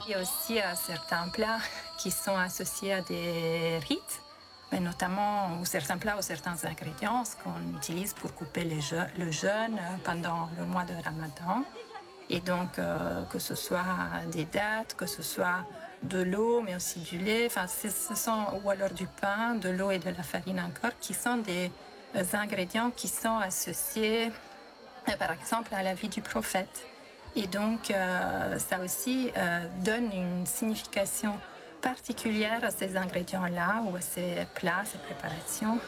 Il y a aussi certains plats qui sont associés à des rites, mais notamment certains plats ou certains ingrédients qu'on utilise pour couper le jeûne pendant le mois de Ramadan. Et donc, que ce soit des dattes, que ce soit de l'eau, mais aussi du lait, enfin, ou alors du pain, de l'eau et de la farine encore, qui sont des ingrédients qui sont associés, par exemple, à la vie du prophète. Et donc, ça aussi donne une signification particulière à ces ingrédients-là, ou à ces plats, ces préparations.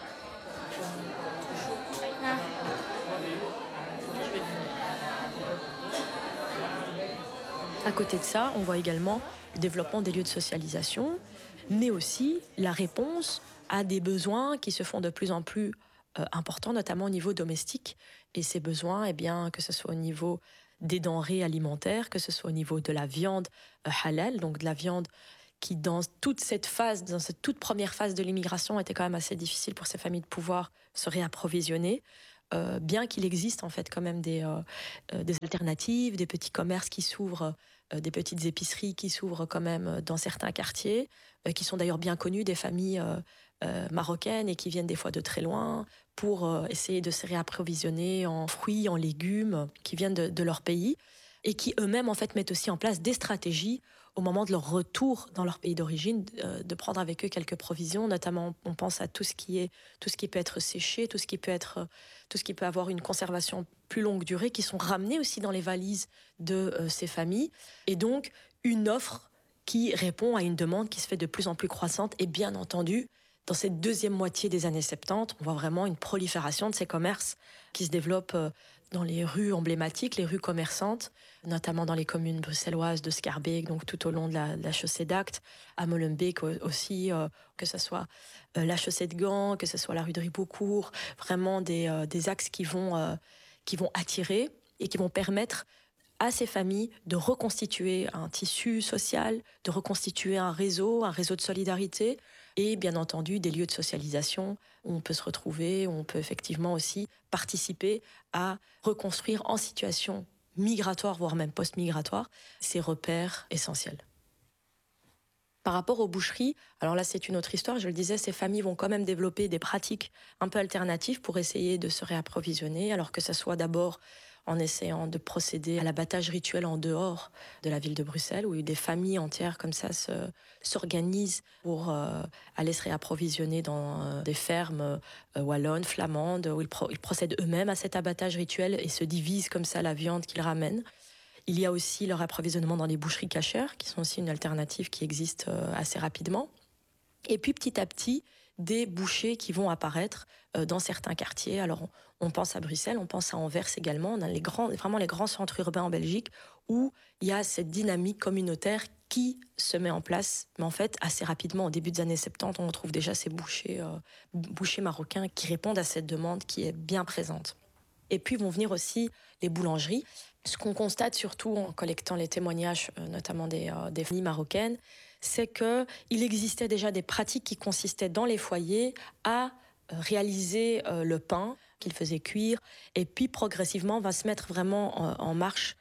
À côté de ça, on voit également le développement des lieux de socialisation, mais aussi la réponse à des besoins qui se font de plus en plus importants, notamment au niveau domestique. Et ces besoins, eh bien, que ce soit au niveau des denrées alimentaires, que ce soit au niveau de la viande halal, donc de la viande qui, dans toute cette phase, dans cette toute première phase de l'immigration, était quand même assez difficile pour ces familles de pouvoir se réapprovisionner. Bien qu'il existe en fait quand même des alternatives, des petits commerces qui s'ouvrent, des petites épiceries qui s'ouvrent quand même dans certains quartiers, qui sont d'ailleurs bien connus des familles marocaines et qui viennent des fois de très loin pour essayer de se réapprovisionner en fruits, en légumes qui viennent de leur pays et qui eux-mêmes en fait mettent aussi en place des stratégies au moment de leur retour dans leur pays d'origine, de prendre avec eux quelques provisions, notamment on pense à tout ce qui peut être séché, tout ce qui peut avoir une conservation plus longue durée, qui sont ramenés aussi dans les valises de ces familles, et donc une offre qui répond à une demande qui se fait de plus en plus croissante, et bien entendu, dans cette deuxième moitié des années 70, on voit vraiment une prolifération de ces commerces qui se développent dans les rues emblématiques, les rues commerçantes, notamment dans les communes bruxelloises de Schaerbeek, donc tout au long de la chaussée d'Act, à Molenbeek aussi, que ce soit la chaussée de Gand, que ce soit la rue de Ribeaucourt, vraiment des axes qui vont attirer et qui vont permettre à ces familles de reconstituer un tissu social, de reconstituer un réseau de solidarité et bien entendu des lieux de socialisation où on peut se retrouver, où on peut effectivement aussi participer à reconstruire en situation migratoire, voire même post-migratoire, ces repères essentiels. Par rapport aux boucheries, alors là c'est une autre histoire, je le disais, ces familles vont quand même développer des pratiques un peu alternatives pour essayer de se réapprovisionner, alors que ce soit d'abord en essayant de procéder à l'abattage rituel en dehors de la ville de Bruxelles, où des familles entières comme ça s'organisent pour aller se réapprovisionner dans des fermes wallonnes, flamandes, où ils procèdent eux-mêmes à cet abattage rituel et se divisent comme ça la viande qu'ils ramènent. Il y a aussi leur approvisionnement dans les boucheries cachères, qui sont aussi une alternative qui existe assez rapidement. Et puis petit à petit, des bouchers qui vont apparaître dans certains quartiers. Alors on pense à Bruxelles, on pense à Anvers également, on a vraiment les grands centres urbains en Belgique où il y a cette dynamique communautaire qui se met en place. Mais en fait, assez rapidement, au début des années 70, on trouve déjà ces bouchers marocains qui répondent à cette demande qui est bien présente. Et puis vont venir aussi les boulangeries. Ce qu'on constate surtout en collectant les témoignages, notamment des familles marocaines, c'est qu'il existait déjà des pratiques qui consistaient dans les foyers à réaliser le pain qu'ils faisaient cuire. Et puis progressivement va se mettre vraiment en marche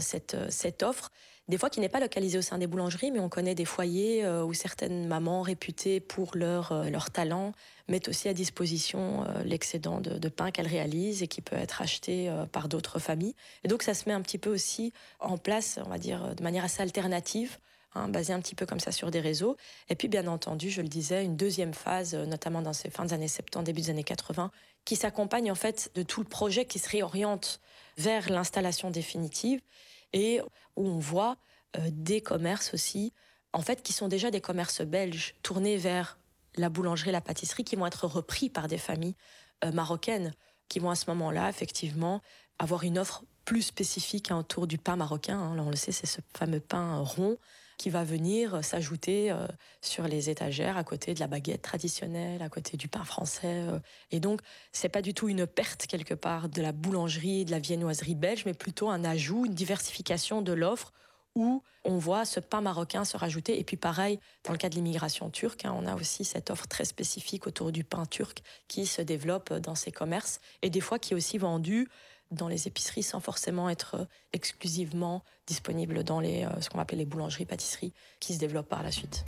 cette offre, des fois qui n'est pas localisée au sein des boulangeries, mais on connaît des foyers où certaines mamans réputées pour leur talent mettent aussi à disposition l'excédent de pain qu'elles réalisent et qui peut être acheté par d'autres familles. Et donc ça se met un petit peu aussi en place, on va dire, de manière assez alternative, basé un petit peu comme ça sur des réseaux. Et puis, bien entendu, je le disais, une deuxième phase, notamment dans ces fins des années 70, début des années 80, qui s'accompagne en fait de tout le projet qui se réoriente vers l'installation définitive et où on voit des commerces aussi, en fait, qui sont déjà des commerces belges tournés vers la boulangerie, la pâtisserie, qui vont être repris par des familles marocaines, qui vont à ce moment-là, effectivement, avoir une offre plus spécifique autour du pain marocain. Là, on le sait, c'est ce fameux pain rond qui va venir s'ajouter sur les étagères à côté de la baguette traditionnelle, à côté du pain français. Et donc, c'est pas du tout une perte quelque part de la boulangerie, de la viennoiserie belge, mais plutôt un ajout, une diversification de l'offre où on voit ce pain marocain se rajouter. Et puis pareil, dans le cas de l'immigration turque, on a aussi cette offre très spécifique autour du pain turc qui se développe dans ces commerces et des fois qui est aussi vendu dans les épiceries sans forcément être exclusivement disponible dans ce qu'on appelle les boulangeries, pâtisseries, qui se développent par la suite.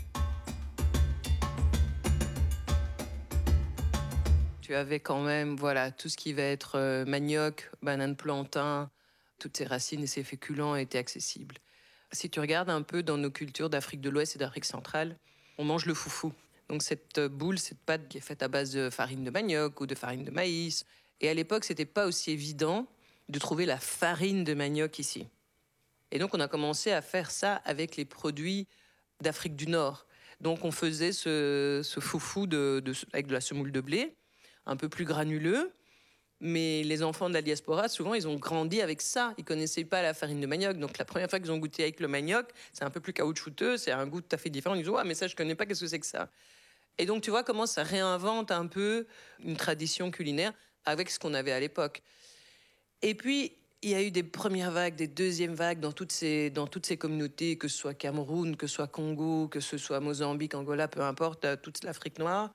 Tu avais quand même tout ce qui va être manioc, banane plantain, toutes ces racines et ces féculents étaient accessibles. Si tu regardes un peu dans nos cultures d'Afrique de l'Ouest et d'Afrique centrale, on mange le foufou. Donc cette boule, cette pâte qui est faite à base de farine de manioc ou de farine de maïs. Et à l'époque, c'était pas aussi évident de trouver la farine de manioc ici. Et donc on a commencé à faire ça avec les produits d'Afrique du Nord. Donc on faisait ce foufou avec de la semoule de blé, un peu plus granuleux. Mais les enfants de la diaspora, souvent, ils ont grandi avec ça. Ils connaissaient pas la farine de manioc. Donc, la première fois qu'ils ont goûté avec le manioc, c'est un peu plus caoutchouteux, c'est un goût tout à fait différent. Ils disent, ouais, mais ça, je connais pas, qu'est-ce que c'est que ça? Et donc, tu vois comment ça réinvente un peu une tradition culinaire avec ce qu'on avait à l'époque. Et puis, il y a eu des premières vagues, des deuxièmes vagues dans toutes ces communautés, que ce soit Cameroun, que ce soit Congo, que ce soit Mozambique, Angola, peu importe, toute l'Afrique noire.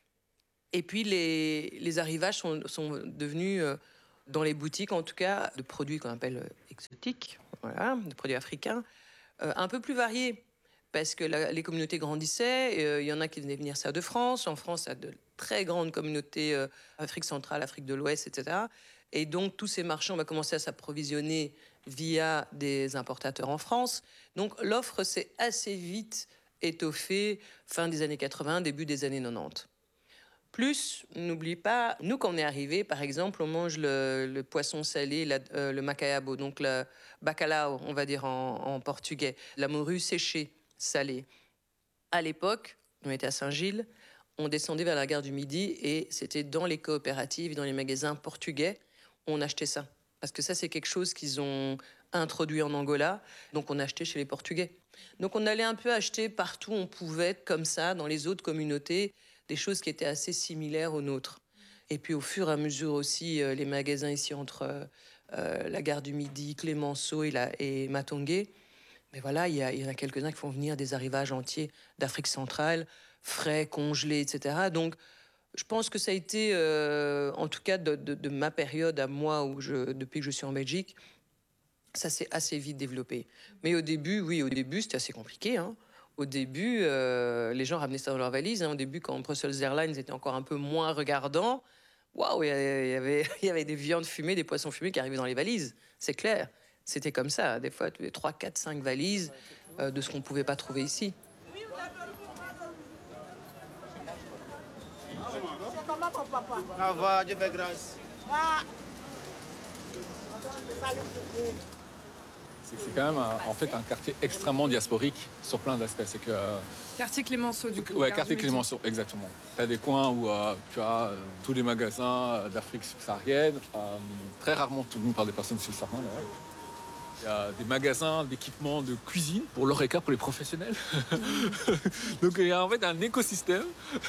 Et puis, les arrivages sont devenus, dans les boutiques en tout cas, de produits qu'on appelle exotiques, de produits africains, un peu plus variés. Parce que les communautés grandissaient, il y en a qui venaient venir ça de France. En France, il y a de très grandes communautés, Afrique centrale, Afrique de l'Ouest, etc. Et donc, tous ces marchands ont commencé à s'approvisionner via des importateurs en France. Donc, l'offre s'est assez vite étoffée, fin des années 80, début des années 90. Plus, n'oublie pas, nous, quand on est arrivé, par exemple, on mange le poisson salé, le macaiabo, donc le bacalao, on va dire en portugais, la morue séchée, salée. À l'époque, on était à Saint-Gilles, on descendait vers la gare du Midi et c'était dans les coopératives, dans les magasins portugais, on achetait ça. Parce que ça, c'est quelque chose qu'ils ont introduit en Angola, donc on achetait chez les Portugais. Donc on allait un peu acheter partout où on pouvait, comme ça, dans les autres communautés, des choses qui étaient assez similaires aux nôtres. Et puis au fur et à mesure aussi, les magasins ici entre la gare du Midi, Clémenceau et Matongué, mais voilà, il y en a quelques-uns qui font venir des arrivages entiers d'Afrique centrale, frais, congelés, etc. Donc je pense que ça a été, en tout cas de ma période à moi, depuis que je suis en Belgique, ça s'est assez vite développé. Mais au début, c'était assez compliqué, hein. Au début, les gens ramenaient ça dans leur valise. Au début, quand Brussels Airlines était encore un peu moins regardant, waouh, il y avait des viandes fumées, des poissons fumés qui arrivaient dans les valises. C'est clair. C'était comme ça. Des fois, 3, 4, 5 valises de ce qu'on ne pouvait pas trouver ici. Ça va, Dieu fait grâce. C'est quand même en fait un quartier extrêmement diasporique sur plein d'aspects. C'est que quartier Clémenceau du coup. Ouais, quartier Clémenceau, exactement. Tu as des coins où tu as tous les magasins d'Afrique subsaharienne, très rarement tenus par des personnes subsahariennes. Il y a des magasins d'équipements de cuisine pour l'ORECA, pour les professionnels. Donc il y a en fait un écosystème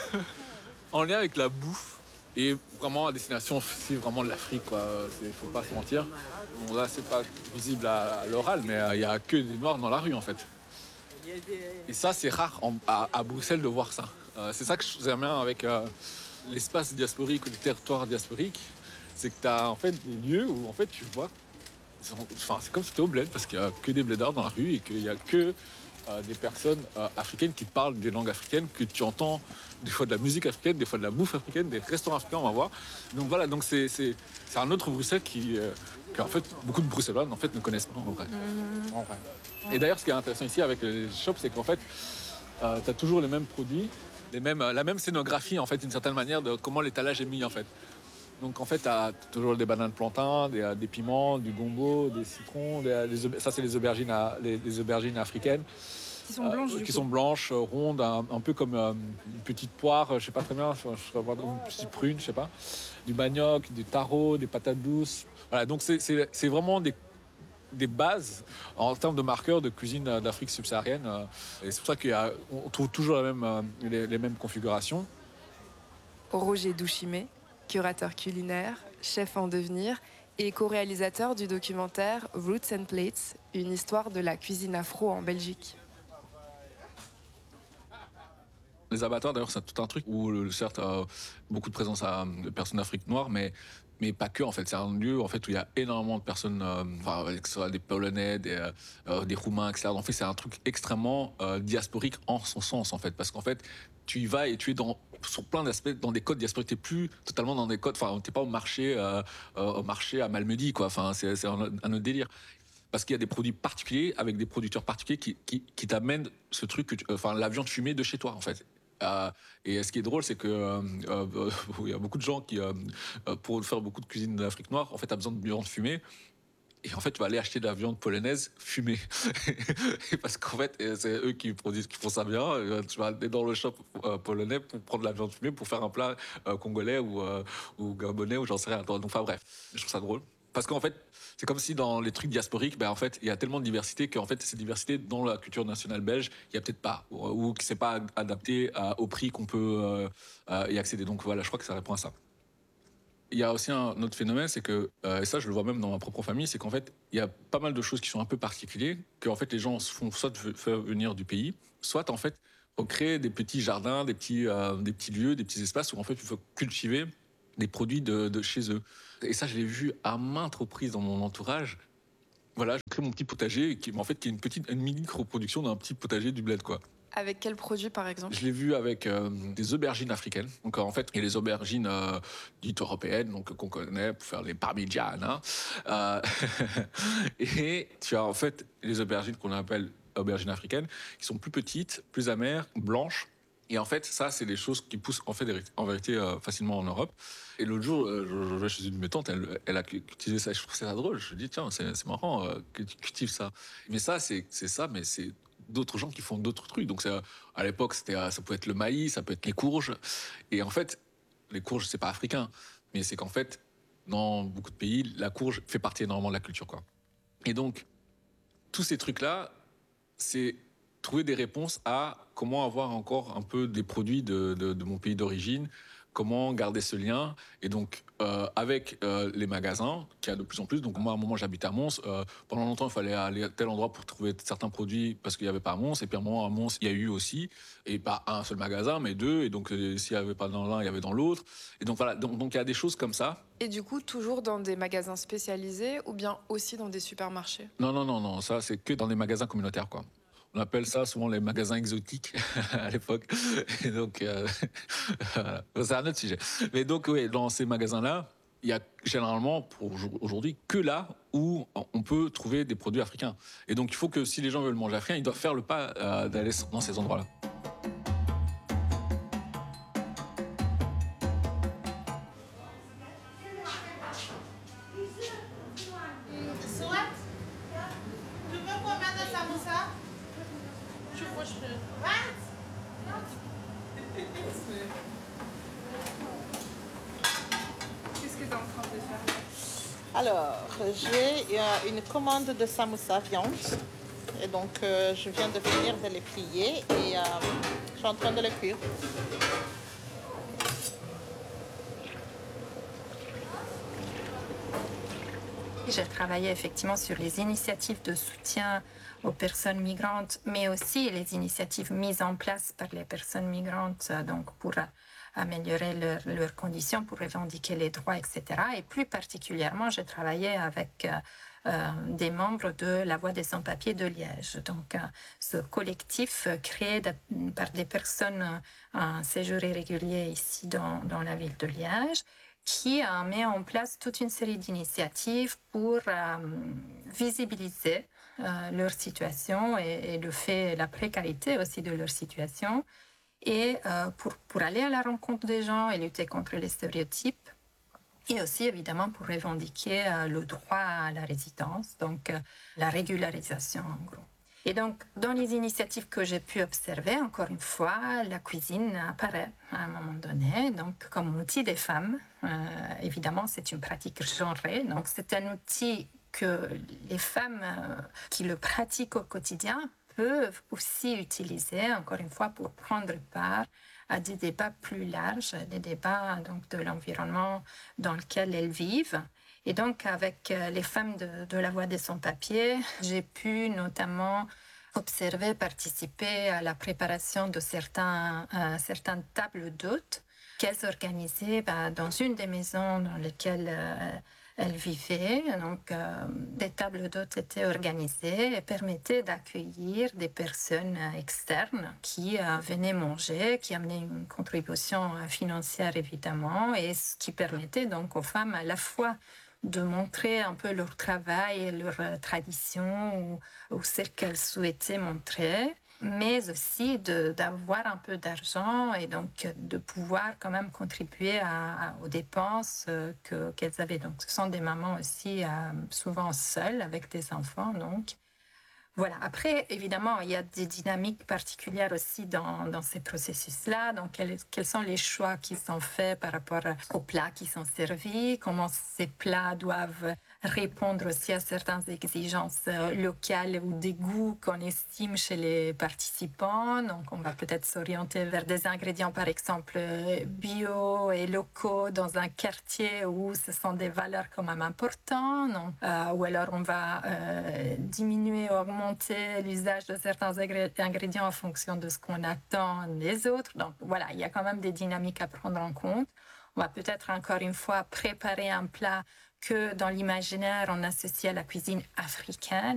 en lien avec la bouffe. Et vraiment à destination, c'est vraiment de l'Afrique, quoi. Faut pas se mentir. Bon, là, c'est pas visible à l'oral, mais il y a que des Noirs dans la rue, en fait. Et ça, c'est rare à Bruxelles de voir ça. C'est ça que j'aime bien avec l'espace diasporique ou le territoire diasporique. C'est que tu as en fait des lieux où en fait tu vois. Enfin, c'est comme si tu étais au bled, parce qu'il n'y a que des blédards dans la rue et qu'il n'y a que des personnes africaines qui parlent des langues africaines, que tu entends des fois de la musique africaine, des fois de la bouffe africaine, des restaurants africains, on va voir. Donc voilà, donc c'est un autre Bruxelles qu'en fait beaucoup de Bruxellois en fait ne connaissent pas en vrai. En vrai. Et d'ailleurs, ce qui est intéressant ici avec les shops, c'est qu'en fait, tu as toujours les mêmes produits, la même scénographie en fait, d'une certaine manière de comment l'étalage est mis en fait. Donc en fait, tu as toujours des bananes plantains, des piments, du gombo, des citrons, ça c'est les aubergines africaines. Qui sont blanches, qui sont blanches, rondes, un peu comme une petite poire, je sais pas très bien, je vais voir une petite prune, je sais pas. Du manioc, du taro, des patates douces. Voilà, donc c'est vraiment des bases en termes de marqueurs de cuisine d'Afrique subsaharienne. Et c'est pour ça qu'on trouve toujours les mêmes configurations. Roger Douchimé, curateur culinaire, chef en devenir et co-réalisateur du documentaire Roots and Plates, une histoire de la cuisine afro en Belgique. Les abattoirs, d'ailleurs, c'est tout un truc où, certes, beaucoup de présence de personnes d'Afrique noire, mais mais pas que, en fait. C'est un lieu, en fait, où il y a énormément de personnes, que ce soit des Polonais, des Roumains, etc. En fait, c'est un truc extrêmement diasporique en son sens, en fait. Parce qu'en fait, tu y vas et tu es sur plein d'aspects, dans des codes diasporiques. T'es plus totalement dans des codes, enfin, t'es pas au marché à Malmedy, quoi. Enfin, c'est un autre délire. Parce qu'il y a des produits particuliers, avec des producteurs particuliers qui t'amènent ce truc, la viande fumée de chez toi, en fait. Et ce qui est drôle, c'est que il y a beaucoup de gens qui, pour faire beaucoup de cuisine d'Afrique noire, en fait, a besoin de viande fumée. Et en fait, tu vas aller acheter de la viande polonaise fumée. Parce qu'en fait, c'est eux qui font ça bien. Tu vas aller dans le shop polonais pour prendre de la viande fumée pour faire un plat congolais ou gabonais ou j'en sais rien. Donc, enfin bref, je trouve ça drôle. Parce qu'en fait, c'est comme si dans les trucs diasporiques, en fait, il y a tellement de diversité qu'en fait, cette diversité dans la culture nationale belge, il y a peut-être pas, ou que c'est pas adapté au prix qu'on peut y accéder. Donc voilà, je crois que ça répond à ça. Il y a aussi un autre phénomène, c'est que, et ça je le vois même dans ma propre famille, c'est qu'en fait, il y a pas mal de choses qui sont un peu particulières, que en fait, les gens se font soit faire venir du pays, soit en fait, on crée des petits jardins, des petits lieux, des petits espaces où en fait, il faut cultiver des produits de chez eux. Et ça, je l'ai vu à maintes reprises dans mon entourage. Voilà, je crée mon petit potager qui est une mini-reproduction d'un petit potager du bled, quoi. Avec quel produit, par exemple? Je l'ai vu avec des aubergines africaines. Donc en fait, il y a les aubergines dites européennes, donc qu'on connaît pour faire les parmigianes. Et tu as en fait les aubergines qu'on appelle aubergines africaines, qui sont plus petites, plus amères, blanches. Et en fait, ça, c'est des choses qui poussent en vérité facilement en Europe. Et l'autre jour, je vais chez une de mes tantes, elle a cultivé ça. Je trouve ça drôle. Je me dis, tiens, c'est marrant que tu cultives ça. Mais ça, c'est ça, mais c'est d'autres gens qui font d'autres trucs. Donc à l'époque, ça peut être le maïs, ça peut être les courges. Et en fait, les courges, c'est pas africain. Mais c'est qu'en fait, dans beaucoup de pays, la courge fait partie énormément de la culture, quoi. Et donc, tous ces trucs-là, c'est trouver des réponses à comment avoir encore un peu des produits de mon pays d'origine, comment garder ce lien. Et donc, avec les magasins, qu'il y a de plus en plus. Donc, moi, à un moment, j'habite à Mons. Pendant longtemps, il fallait aller à tel endroit pour trouver certains produits parce qu'il n'y avait pas à Mons. Et puis, à un moment, à Mons, il y a eu aussi. Et pas un seul magasin, mais deux. Et donc, s'il n'y avait pas dans l'un, il y avait dans l'autre. Et donc, voilà. Donc, il y a des choses comme ça. Et du coup, toujours dans des magasins spécialisés ou bien aussi dans des supermarchés? Non. Ça, c'est que dans des magasins communautaires, quoi. On appelle ça souvent les magasins exotiques à l'époque. Et donc, voilà. C'est un autre sujet. Mais donc, oui, dans ces magasins-là, il y a généralement, pour aujourd'hui, que là où on peut trouver des produits africains. Et donc, il faut que si les gens veulent manger africain, ils doivent faire le pas d'aller dans ces endroits-là. Alors, j'ai une commande de samoussa viande. Et donc, je viens de finir de les plier et je suis en train de les cuire. J'ai travaillé effectivement sur les initiatives de soutien aux personnes migrantes, mais aussi les initiatives mises en place par les personnes migrantes donc pour améliorer leurs conditions, pour revendiquer les droits, etc. Et plus particulièrement, j'ai travaillé avec des membres de la Voix des sans-papiers de Liège. Donc, ce collectif créé par des personnes en séjour irrégulier ici dans la ville de Liège, qui a mis en place toute une série d'initiatives pour visibiliser leur situation et la précarité aussi de leur situation, et pour aller à la rencontre des gens et lutter contre les stéréotypes, et aussi évidemment pour revendiquer le droit à la résidence, donc la régularisation en gros. Et donc, dans les initiatives que j'ai pu observer, encore une fois, la cuisine apparaît à un moment donné, donc comme outil des femmes. Évidemment, c'est une pratique genrée, donc c'est un outil que les femmes qui le pratiquent au quotidien peuvent aussi utiliser, encore une fois, pour prendre part à des débats plus larges, des débats donc, de l'environnement dans lequel elles vivent. Et donc, avec les femmes de la Voix des sans-papiers, j'ai pu notamment participer à la préparation de certaines tables d'hôtes qu'elles organisaient dans une des maisons dans lesquelles elles vivaient. Donc, des tables d'hôtes étaient organisées et permettaient d'accueillir des personnes externes qui venaient manger, qui amenaient une contribution financière évidemment, et ce qui permettait donc aux femmes à la fois de montrer un peu leur travail, leur tradition ou ce qu'elles souhaitaient montrer, mais aussi d'avoir un peu d'argent et donc de pouvoir quand même contribuer aux dépenses qu'elles avaient. Donc, ce sont des mamans aussi souvent seules avec des enfants, donc. Voilà. Après, évidemment, il y a des dynamiques particulières aussi dans ces processus-là. Donc, quels sont les choix qui sont faits par rapport aux plats qui sont servis, comment ces plats doivent répondre aussi à certaines exigences locales ou des goûts qu'on estime chez les participants. Donc, on va peut-être s'orienter vers des ingrédients, par exemple, bio et locaux dans un quartier où ce sont des valeurs quand même importantes. Donc, ou alors, on va diminuer ou augmenter l'usage de certains ingrédients en fonction de ce qu'on attend des autres. Donc, voilà, il y a quand même des dynamiques à prendre en compte. On va peut-être encore une fois préparer un plat que dans l'imaginaire, on associe à la cuisine africaine.